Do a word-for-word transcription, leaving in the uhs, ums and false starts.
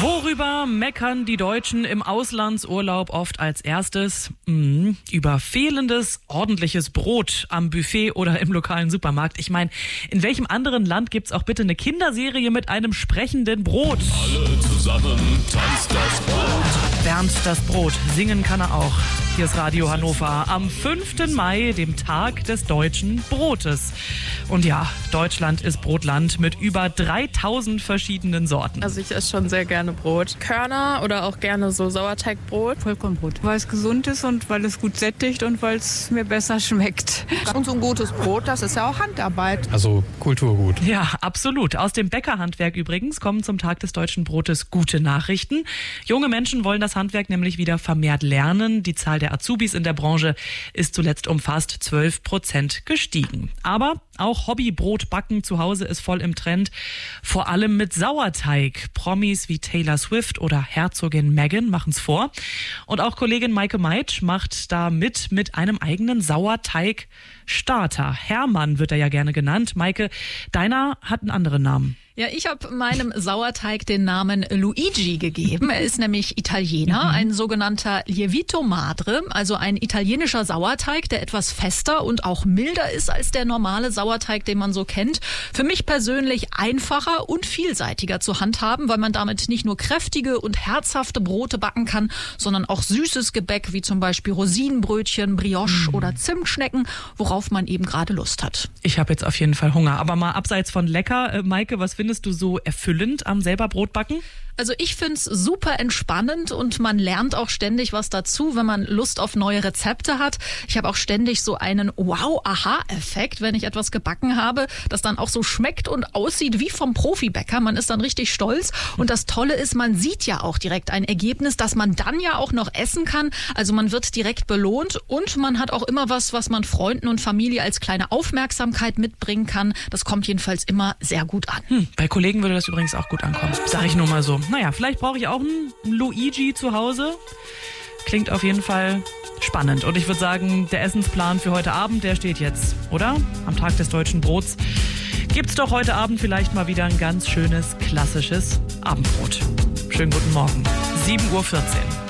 Worüber meckern die Deutschen im Auslandsurlaub oft als erstes? Mhm, über fehlendes, ordentliches Brot am Buffet oder im lokalen Supermarkt. Ich meine, in welchem anderen Land gibt's auch bitte eine Kinderserie mit einem sprechenden Brot? Alle zusammen tanzt das Brot. Bernd das Brot, singen kann er auch. Hier ist Radio Hannover am fünften Mai, dem Tag des deutschen Brotes. Und ja, Deutschland ist Brotland mit über dreitausend verschiedenen Sorten. Also ich esse schon sehr gerne Brot. Körner oder auch gerne so Sauerteigbrot. Vollkornbrot, weil es gesund ist und weil es gut sättigt und weil es mir besser schmeckt. Und so ein gutes Brot, das ist ja auch Handarbeit. Also Kulturgut. Ja, absolut. Aus dem Bäckerhandwerk übrigens kommen zum Tag des deutschen Brotes gute Nachrichten. Junge Menschen wollen das Handwerk nämlich wieder vermehrt lernen. Die Zahl der Azubis in der Branche ist zuletzt um fast zwölf Prozent gestiegen. Aber auch Hobbybrotbacken zu Hause ist voll im Trend. Vor allem mit Sauerteig. Promis wie Taylor Swift oder Herzogin Meghan machen's vor. Und auch Kollegin Maike Meitsch macht da mit mit einem eigenen Sauerteig-Starter. Hermann wird er ja gerne genannt. Maike, deiner hat einen anderen Namen. Ja, ich habe meinem Sauerteig den Namen Luigi gegeben. Er ist nämlich Italiener, ein sogenannter Lievito Madre, also ein italienischer Sauerteig, der etwas fester und auch milder ist als der normale Sauerteig, den man so kennt. Für mich persönlich einfacher und vielseitiger zu handhaben, weil man damit nicht nur kräftige und herzhafte Brote backen kann, sondern auch süßes Gebäck, wie zum Beispiel Rosinenbrötchen, Brioche mm. oder Zimtschnecken, worauf man eben gerade Lust hat. Ich habe jetzt auf jeden Fall Hunger. Aber mal abseits von lecker, äh, Maike, was findest du so erfüllend am selber Brotbacken? Also ich find's super entspannend und man lernt auch ständig was dazu, wenn man Lust auf neue Rezepte hat. Ich habe auch ständig so einen Wow-Aha-Effekt, wenn ich etwas gebacken habe, das dann auch so schmeckt und aussieht wie vom Profibäcker. Man ist dann richtig stolz und das Tolle ist, man sieht ja auch direkt ein Ergebnis, das man dann ja auch noch essen kann. Also man wird direkt belohnt und man hat auch immer was, was man Freunden und Familie als kleine Aufmerksamkeit mitbringen kann. Das kommt jedenfalls immer sehr gut an. Hm, bei Kollegen würde das übrigens auch gut ankommen, sag ich nur mal so. Naja, vielleicht brauche ich auch einen Luigi zu Hause. Klingt auf jeden Fall spannend. Und ich würde sagen, der Essensplan für heute Abend, der steht jetzt, oder? Am Tag des deutschen Brots gibt's doch heute Abend vielleicht mal wieder ein ganz schönes, klassisches Abendbrot. Schönen guten Morgen. sieben Uhr vierzehn.